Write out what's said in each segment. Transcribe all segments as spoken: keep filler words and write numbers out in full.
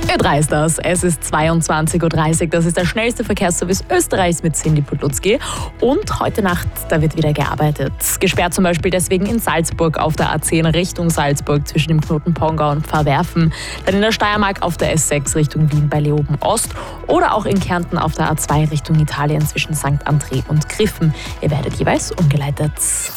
Ö drei ist das. Es ist zweiundzwanzig Uhr dreißig. Das ist der schnellste Verkehrsservice Österreichs mit Cindy Podlutzki. Und heute Nacht, da wird wieder gearbeitet. Gesperrt zum Beispiel deswegen in Salzburg auf der A zehn Richtung Salzburg zwischen dem Knoten Pongau und Pfarrwerfen. Dann in der Steiermark auf der S sechs Richtung Wien bei Leoben Ost. Oder auch in Kärnten auf der A zwei Richtung Italien zwischen Sankt André und Griffen. Ihr werdet jeweils umgeleitet.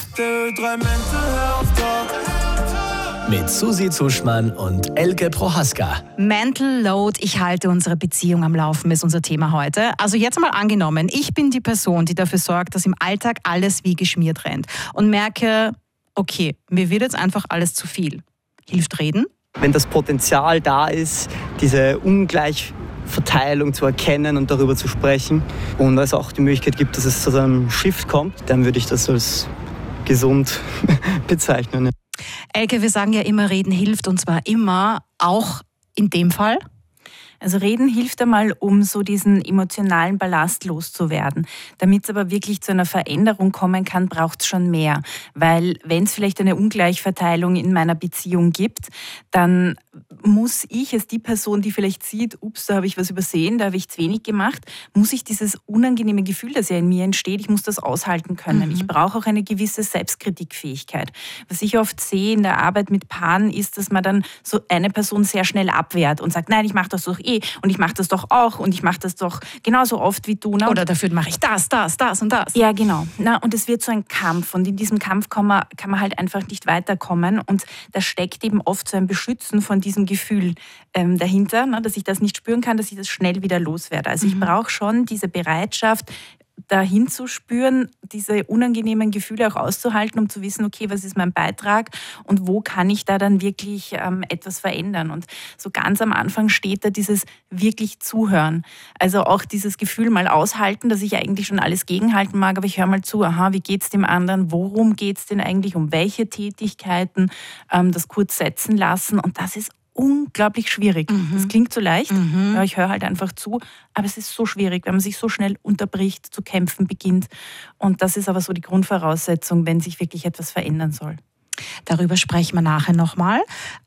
Mit Susi Zuschmann und Elke Prohaska. Mental Load, ich halte unsere Beziehung am Laufen, ist unser Thema heute. Also jetzt mal angenommen, ich bin die Person, die dafür sorgt, dass im Alltag alles wie geschmiert rennt und merke, okay, mir wird jetzt einfach alles zu viel. Hilft reden? Wenn das Potenzial da ist, diese Ungleichverteilung zu erkennen und darüber zu sprechen und es auch die Möglichkeit gibt, dass es zu einem Shift kommt, dann würde ich das als gesund bezeichnen. Elke, wir sagen ja immer, reden hilft und zwar immer, auch in dem Fall. Also reden hilft einmal, um so diesen emotionalen Ballast loszuwerden. Damit es aber wirklich zu einer Veränderung kommen kann, braucht es schon mehr. Weil wenn es vielleicht eine Ungleichverteilung in meiner Beziehung gibt, dann muss ich als die Person, die vielleicht sieht, ups, da habe ich was übersehen, da habe ich zu wenig gemacht, muss ich dieses unangenehme Gefühl, das ja in mir entsteht, ich muss das aushalten können. Mhm. Ich brauche auch eine gewisse Selbstkritikfähigkeit. Was ich oft sehe in der Arbeit mit Paaren ist, dass man dann so eine Person sehr schnell abwehrt und sagt, nein, ich mache das doch eh und ich mache das doch auch und ich mache das doch genauso oft wie du. Ne? Oder dafür mache ich das, das, das und das. Ja, genau. Na, und es wird so ein Kampf und in diesem Kampf kann man, kann man halt einfach nicht weiterkommen und da steckt eben oft so ein Beschützen von diesem Gefühl ähm, dahinter, ne, dass ich das nicht spüren kann, dass ich das schnell wieder loswerde. Also mhm. ich brauche schon diese Bereitschaft, dahin zu spüren, diese unangenehmen Gefühle auch auszuhalten, um zu wissen, okay, was ist mein Beitrag und wo kann ich da dann wirklich ähm, etwas verändern. Und so ganz am Anfang steht da dieses wirklich Zuhören. Also auch dieses Gefühl mal aushalten, dass ich eigentlich schon alles gegenhalten mag, aber ich höre mal zu, aha, wie geht's dem anderen, worum geht's denn eigentlich, um welche Tätigkeiten, ähm, das kurz setzen lassen und das ist unglaublich schwierig. Mhm. Das klingt so leicht, Mhm. ja, ich höre halt einfach zu, aber es ist so schwierig, wenn man sich so schnell unterbricht, zu kämpfen beginnt. Und das ist aber so die Grundvoraussetzung, wenn sich wirklich etwas verändern soll. Darüber sprechen wir nachher nochmal.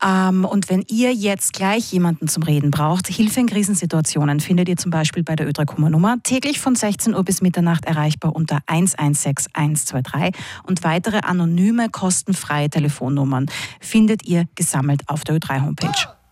Und wenn ihr jetzt gleich jemanden zum Reden braucht, Hilfe in Krisensituationen findet ihr zum Beispiel bei der Ö drei Kummer-Nummer täglich von sechzehn Uhr bis Mitternacht erreichbar unter eins eins sechs eins zwei drei und weitere anonyme, kostenfreie Telefonnummern findet ihr gesammelt auf der Ö drei Homepage.